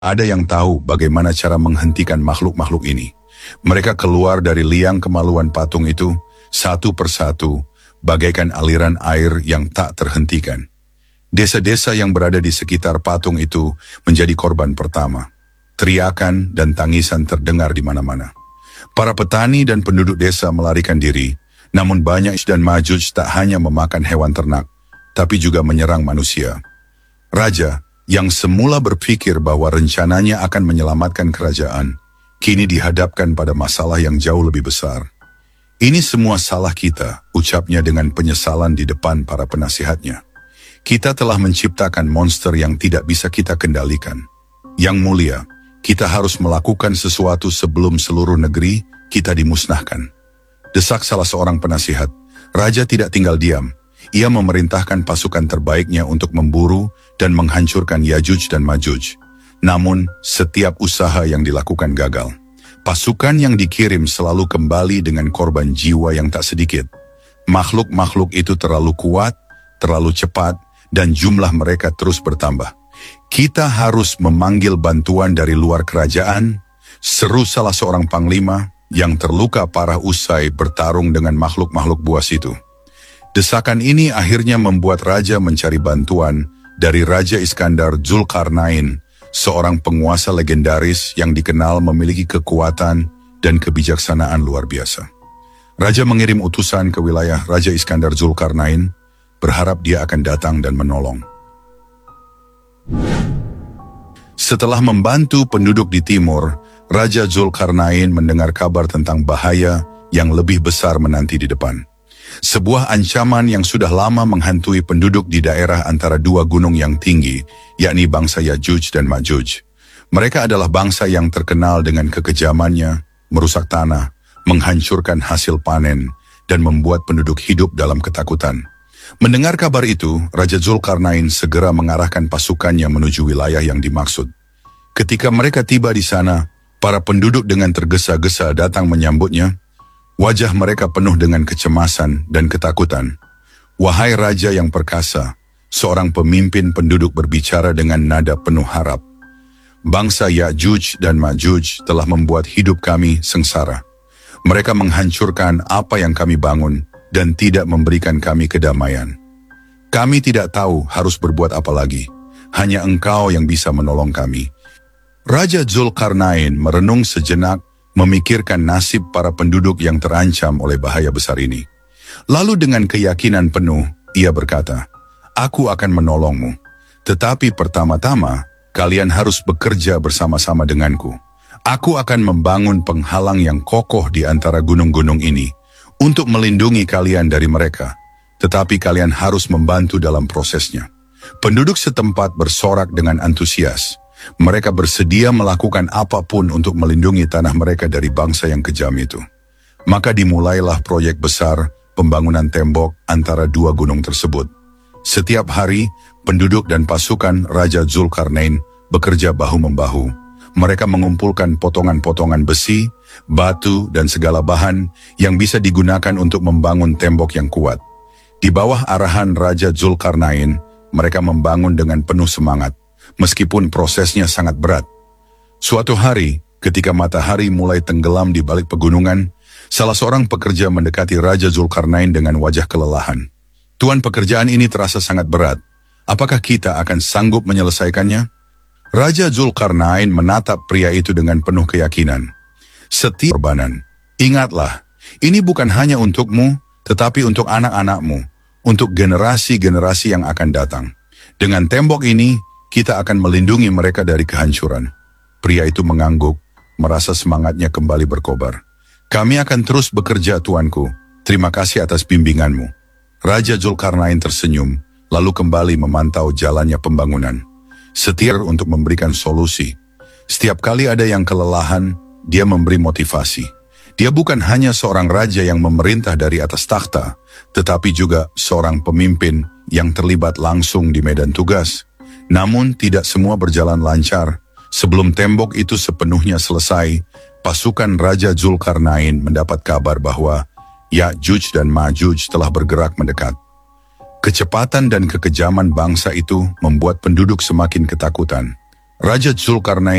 Ada yang tahu bagaimana cara menghentikan makhluk-makhluk ini. Mereka keluar dari liang kemaluan patung itu, satu persatu, bagaikan aliran air yang tak terhentikan. Desa-desa yang berada di sekitar patung itu menjadi korban pertama. Teriakan dan tangisan terdengar di mana-mana. Para petani dan penduduk desa melarikan diri, namun banyak dan Majuj tak hanya memakan hewan ternak, tapi juga menyerang manusia. Raja, yang semula berpikir bahwa rencananya akan menyelamatkan kerajaan, kini dihadapkan pada masalah yang jauh lebih besar. Ini semua salah kita, ucapnya dengan penyesalan di depan para penasihatnya. Kita telah menciptakan monster yang tidak bisa kita kendalikan. Yang mulia, kita harus melakukan sesuatu sebelum seluruh negeri kita dimusnahkan. Desak salah seorang penasihat. Raja tidak tinggal diam. Ia memerintahkan pasukan terbaiknya untuk memburu dan menghancurkan Yajuj dan Majuj. Namun, setiap usaha yang dilakukan gagal. Pasukan yang dikirim selalu kembali dengan korban jiwa yang tak sedikit. Makhluk-makhluk itu terlalu kuat, terlalu cepat, dan jumlah mereka terus bertambah. Kita harus memanggil bantuan dari luar kerajaan, seru salah seorang panglima yang terluka parah usai bertarung dengan makhluk-makhluk buas itu. Desakan ini akhirnya membuat raja mencari bantuan dari Raja Iskandar Zulkarnain, seorang penguasa legendaris yang dikenal memiliki kekuatan dan kebijaksanaan luar biasa. Raja mengirim utusan ke wilayah Raja Iskandar Zulkarnain, berharap dia akan datang dan menolong. Setelah membantu penduduk di timur, Raja Zulkarnain mendengar kabar tentang bahaya yang lebih besar menanti di depan. Sebuah ancaman yang sudah lama menghantui penduduk di daerah antara dua gunung yang tinggi, yakni bangsa Yajuj dan Majuj. Mereka adalah bangsa yang terkenal dengan kekejamannya, merusak tanah, menghancurkan hasil panen, dan membuat penduduk hidup dalam ketakutan. Mendengar kabar itu, Raja Zulkarnain segera mengarahkan pasukannya menuju wilayah yang dimaksud. Ketika mereka tiba di sana, para penduduk dengan tergesa-gesa datang menyambutnya. Wajah mereka penuh dengan kecemasan dan ketakutan. Wahai Raja yang perkasa, seorang pemimpin penduduk berbicara dengan nada penuh harap. Bangsa Yajuj dan Majuj telah membuat hidup kami sengsara. Mereka menghancurkan apa yang kami bangun dan tidak memberikan kami kedamaian. Kami tidak tahu harus berbuat apa lagi. Hanya Engkau yang bisa menolong kami. Raja Zulkarnain merenung sejenak, memikirkan nasib para penduduk yang terancam oleh bahaya besar ini. Lalu dengan keyakinan penuh, ia berkata, "Aku akan menolongmu. Tetapi pertama-tama, kalian harus bekerja bersama-sama denganku. Aku akan membangun penghalang yang kokoh di antara gunung-gunung ini, untuk melindungi kalian dari mereka. Tetapi kalian harus membantu dalam prosesnya." Penduduk setempat bersorak dengan antusias. Mereka bersedia melakukan apapun untuk melindungi tanah mereka dari bangsa yang kejam itu. Maka dimulailah proyek besar pembangunan tembok antara dua gunung tersebut. Setiap hari, penduduk dan pasukan Raja Zulkarnain bekerja bahu-membahu. Mereka mengumpulkan potongan-potongan besi, batu, dan segala bahan yang bisa digunakan untuk membangun tembok yang kuat. Di bawah arahan Raja Zulkarnain, mereka membangun dengan penuh semangat. Meskipun prosesnya sangat berat. Suatu hari, ketika matahari mulai tenggelam di balik pegunungan, salah seorang pekerja mendekati Raja Zulkarnain dengan wajah kelelahan. "Tuan, pekerjaan ini terasa sangat berat. Apakah kita akan sanggup menyelesaikannya?" Raja Zulkarnain menatap pria itu dengan penuh keyakinan. "Setiap korbanan, ingatlah, ini bukan hanya untukmu, tetapi untuk anak-anakmu, untuk generasi-generasi yang akan datang. Dengan tembok ini, kita akan melindungi mereka dari kehancuran." Pria itu mengangguk, merasa semangatnya kembali berkobar. "Kami akan terus bekerja, tuanku. Terima kasih atas bimbinganmu." Raja Zulkarnain tersenyum, lalu kembali memantau jalannya pembangunan. Setia untuk memberikan solusi. Setiap kali ada yang kelelahan, dia memberi motivasi. Dia bukan hanya seorang raja yang memerintah dari atas takhta, tetapi juga seorang pemimpin yang terlibat langsung di medan tugas. Namun tidak semua berjalan lancar. Sebelum tembok itu sepenuhnya selesai, pasukan Raja Zulkarnain mendapat kabar bahwa Yajuj dan Majuj telah bergerak mendekat. Kecepatan dan kekejaman bangsa itu membuat penduduk semakin ketakutan. Raja Zulkarnain